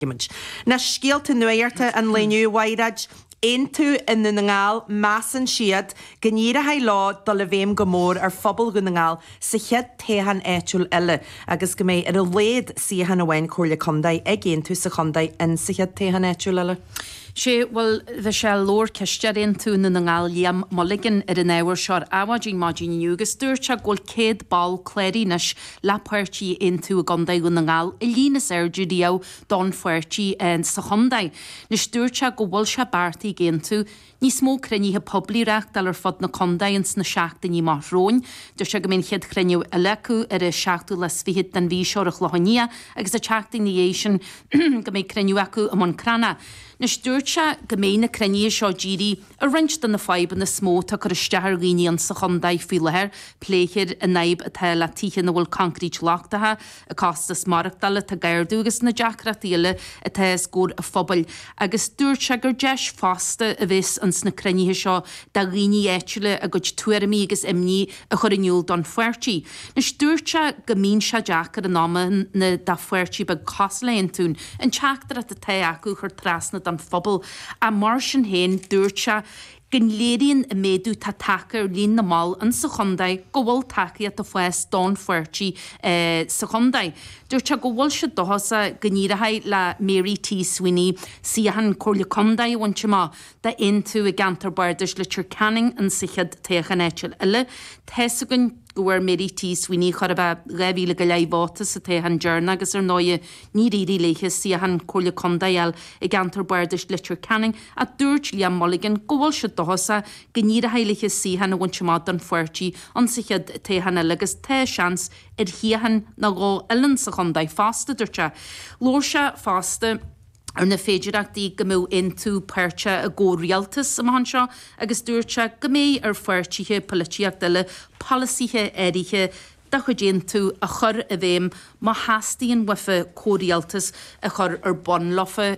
Na scialta nuairta an léniú wairad Eintu in na ngáil masan siad gníra hai lá do le bhéim go mór ar phobal go na ngáil sa chead téhan éitiúil eile agus go mé ar a léad sihan a bhain cóirle condaid ag Eintu sa condaid in sa chead téhan éitiúil eile. Sé bhfuil bheit sé lór ceistear intú na ngáil liam molligan ar an éhar seár áhadín mádín nugus dúirte ghil céad ball cléirínas lepáirtí intú a gandaid go na ngáil I línas airdúdío don fuirtí an sa chondaid. Nes dúirte go bhfuil se bartaí géntú níos mó crenníthe poblíreacht ar fod na condains na seachtaí mar róin, dúir se go mén chead creniu a lecu ar a seachtú les fihid den bhí seoirach lehaníà agus a teachtaí na éisian go mé creniu acu am an crana. Nes dúirte go ména crení seo ddírí a rint den na fáib na smóta chu istear líon sa chondaid fi lethir, pléchir a naib atá le tíchan na bhfuil concrít láchtathe a costas marachtaile tá gairdúgus na deacratíile atá scór a phobal. Agus dúirte gur deis fásta a bhís an sna crenníthe seo da líní éitiúile a go tuairimí agus imní a chur iniuúil don fuirtí. Nes dúirte go mín se deachar an náma na da fuirtí be cosléon tún an teachtar a tá acu chur trasna an phobal a mar sin héin dúirte Gyn léiríonn a méadú tá takear líon na máil an sa chondaid go bhfuil takeíocht a fues don fuirtí sa chondaid. Dúirte go bhfuil se dohasa gníirithe le Mary T. Sweeney siahan cóirle condaid bhainte má de Eintu a gantar bardais le Canning an sichad téchan éitiúil eile. Tesagann gohfuir Mary T. Sweeney chur a réhíle go leibháta sa téhan dearna agus ar náide ní rií léthe siahan cóirle condail i gantar bardais le Canning a dúirt Liam Mulligan go bhfuil se dohasa gníirithe heilige sihan a bhainte má don fuirtí an sichad téhan eile agus té seans ar hiahan na gá eilin sa chondaid fásta dúirte. Lór se fásta ar na féidirachtaí go mó Eintu páirte a ggó rialtas am han seo agus dúirte go mé ar fuirtíthe polítíocht eile polisíthe éirithe da chud Eintu a chur a bhéim má hastíon wife córialtas a chur ar bon lofa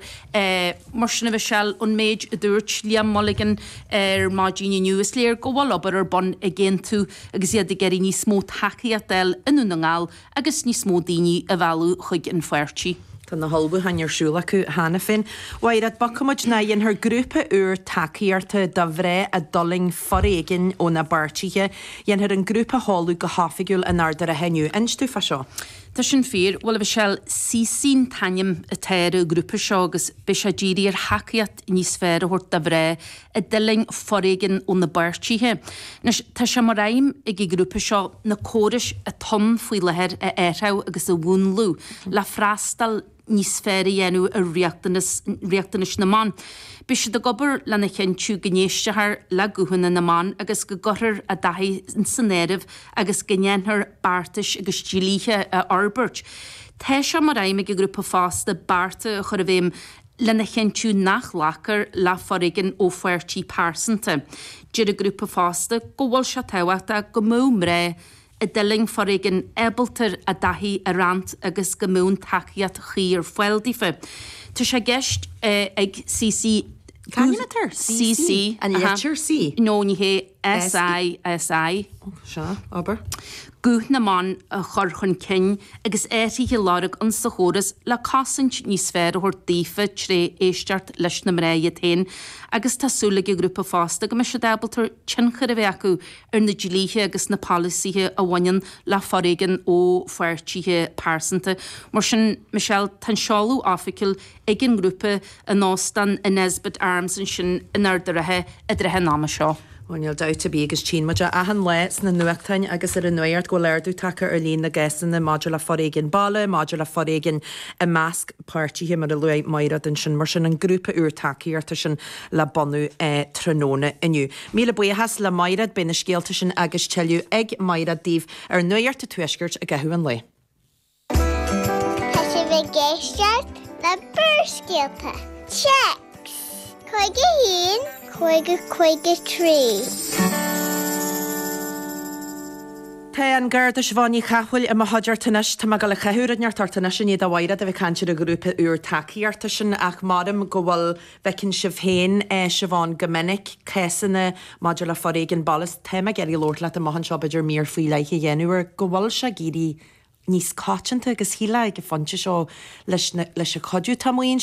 mar sinna bheith seall an méid a dúirt Liam Mulligan ar mádíine nuas léir go bhfuil obair ar bon a Eintu agus iad a geirí ní smó takeíocht eil inú na ngáil agus ní smó daoine a bhhealú chuig an fuirtí. Tá na holbu hanir siúla acu hána fin. Wairad bacamid na dhéon haar grúpa úr takeíarta da bhré a doling foréigin ó na bartíthe dhéon haar an grúpa hallú go hafigiúil an ardar a heniu. Instú fa seo? Tá sin fér bhfuil bh seall sísín taim a téir a grúpa seo agus be se ddírí ar haciacht níos sfér a thuirt da bhré a diling foréigin ó na bartíthe. Tá se mar raim ag i grúpa seo na córis a ton faoi lethir a éithá agus a bhúnlú le frástal níos féri dhéanú a riachtanis na man. Bí se de gobar lena cheintú gnéistear le guhanna na man agus go gothir a dahi in sanéirih agus gnéanthar bartais agus tílíthe a Albert. Tá se mar raimime go grúpa fásta barta a chur a bhéim lena cheintú nach lachar le foréigin ó fuirtí pásanta. Dir a grúpa fásta go bhfuil se táhachta go mó mré a diling foréigin ebaltar a dahi a rant agus go mún takeíocht chi ar foiildífe. Tá sé gceist ag CC CC an letir C. nó ní hé SI. Seo, aber. Gúth na man a chur chun cin agus éirithe láraigh an sa chóras le cosint níos sfér a thuirt daofa tré éisteart leis na mréide tain agus tásúla go grúpa fásta go me se debaltar tinchar a bheith acu ar na ddílíthe agus na polisíthe a bhainean le foréigin ó fuirtíthe pásanta. Mar sin Michelle tan seáú áficiil ag an grúpa a nástan in Nesbitt Arms an sin in ardarathe a drethe náma seo. Bhainil dauta bí agus tín muide ahan leis na nuachtain agus ar an nuirt go léirdú take ar líon na gceasan na modula foréigin balle, modula foréigin a measc páirtíthe mar a luid mairad an sin mar sin an grúpa úr takeíarta sin le bonú tróna inniu. Míle buchas le mairad bena scéalta sin agus teilú ag mairad díobh ar nuirt a tuisgurt a gathú an le. Tá sé bheith géisteart le burscéalta. Checks! Chuige hín, chuige trí. Tá an gcard a sbhainní chahuiil i haidirtanis tá go le chaúra neartartanis sin iad a bhaire a bheith cantir a grúpa úr takeíarta sin ach marim go bhfuil bhecinn si bhéin se bháin gomininic césanna modula foréigin ballas téime geirí lórt le a mahan seo beidir mír faoi leiche dhéanúir go bhfuil se géirí níos cáitinta agus híile ag go fonte seo leis a codú tamoíonn